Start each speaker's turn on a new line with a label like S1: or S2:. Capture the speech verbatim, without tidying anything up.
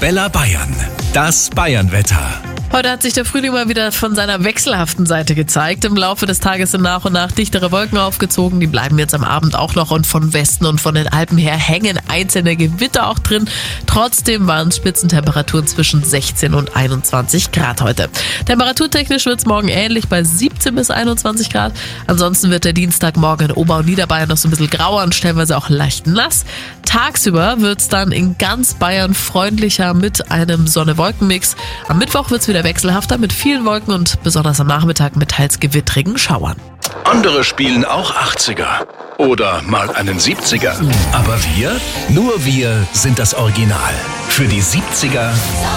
S1: Arabella Bayern. Das Bayernwetter.
S2: Heute hat sich der Frühling mal wieder von seiner wechselhaften Seite gezeigt. Im Laufe des Tages sind nach und nach dichtere Wolken aufgezogen. Die bleiben jetzt am Abend auch noch und von Westen und von den Alpen her hängen einzelne Gewitter auch drin. Trotzdem waren es Spitzentemperaturen zwischen sechzehn und einundzwanzig Grad heute. Temperaturtechnisch wird es morgen ähnlich bei siebzehn bis einundzwanzig Grad. Ansonsten wird der Dienstagmorgen in Ober- und Niederbayern noch so ein bisschen grauer und stellenweise auch leicht nass. Tagsüber wird es dann in ganz Bayern freundlicher mit einem Sonne-Wolken-Mix. Am Mittwoch wird es wieder wechselhafter mit vielen Wolken und besonders am Nachmittag mit teils gewittrigen Schauern.
S1: Andere spielen auch achtziger oder mal einen siebziger. Aber wir, nur wir sind das Original. Für die siebziger